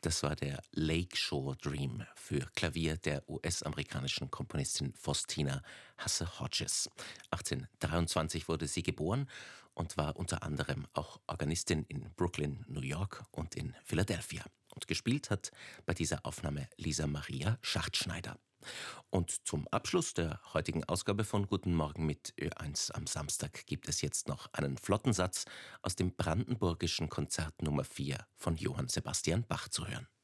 Das war der Lakeshore Dream für Klavier der US-amerikanischen Komponistin Faustina Hasse-Hodges. 1823 wurde sie geboren und war unter anderem auch Organistin in Brooklyn, New York und in Philadelphia. Und gespielt hat bei dieser Aufnahme Lisa Maria Schachtschneider. Und zum Abschluss der heutigen Ausgabe von Guten Morgen mit Ö1 am Samstag gibt es jetzt noch einen flotten Satz aus dem Brandenburgischen Konzert Nummer 4 von Johann Sebastian Bach zu hören.